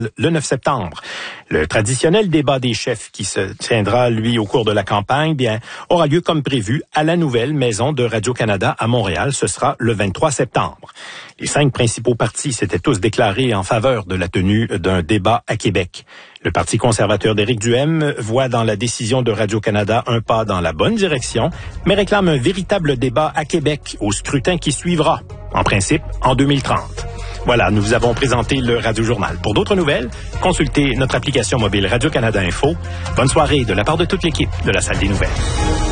le 9 septembre. Le traditionnel débat des chefs qui se tiendra, lui, au cours de la campagne, aura lieu comme prévu à la nouvelle maison de Radio-Canada à Montréal. Ce sera le 23 septembre. Les 5 principaux partis s'étaient tous déclarés en faveur de la tenue d'un débat à Québec. Le Parti conservateur d'Éric Duhaime voit dans la décision de Radio-Canada un pas dans la bonne direction, mais réclame un véritable débat à Québec au scrutin qui suivra, en principe, en 2030. Voilà, nous vous avons présenté le Radio-Journal. Pour d'autres nouvelles, consultez notre application mobile Radio-Canada Info. Bonne soirée de la part de toute l'équipe de la Salle des Nouvelles.